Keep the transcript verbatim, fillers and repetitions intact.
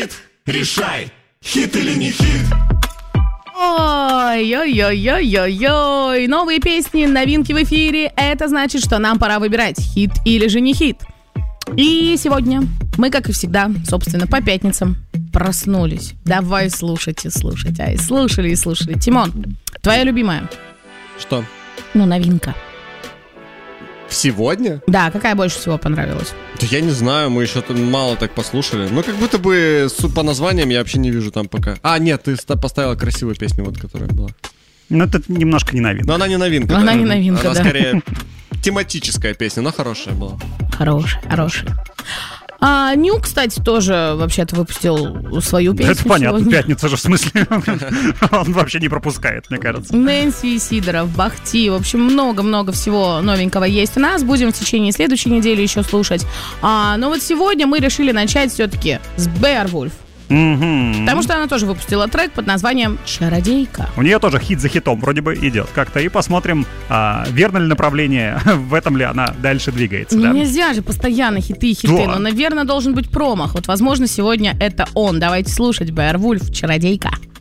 хит? Решай, хит или не хит? Ой-ой-ой-ой-ой-ой. Новые песни, новинки в эфире. Это значит, что нам пора выбирать, хит или же не хит. И сегодня мы, как и всегда, собственно, по пятницам проснулись. Давай слушайте, слушайте. Ай, слушали и слушали. Тимон, твоя любимая? Что? Ну, новинка. Сегодня? Да, какая больше всего понравилась? Да я не знаю, мы еще мало так послушали. Ну, как будто бы по названиям я вообще не вижу там пока. А, нет, ты поставила красивую песню, вот, которая была. Ну, это немножко не новинка. Но она не новинка. Она да. не новинка, она да. скорее тематическая песня, но хорошая была. Хорошая, хорошая. А Ню, кстати, тоже вообще-то выпустил свою песню. Да это понятно, сегодня. пятница же, в смысле. Он вообще не пропускает, мне кажется. Нэнси Сидоров, Бахти. В общем, много-много всего новенького есть у нас. Будем в течение следующей недели еще слушать. А, но вот сегодня мы решили начать все-таки с Беовульф. Угу. Потому что она тоже выпустила трек под названием «Чародейка». У нее тоже хит за хитом вроде бы идет как-то. И посмотрим, а, верно ли направление, в этом ли она дальше двигается. Ну, Да? нельзя же постоянно хиты и хиты. Да. Но, наверное, должен быть промах. Вот, возможно, сегодня это он. Давайте слушать Беовульф «Чародейка».